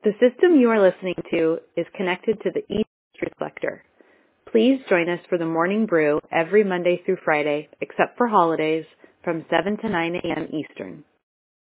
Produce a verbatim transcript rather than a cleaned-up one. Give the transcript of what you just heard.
The system you are listening to is connected to the East Reflector. Please join us for the Morning Brew every Monday through Friday, except for holidays, from seven to nine a.m. Eastern.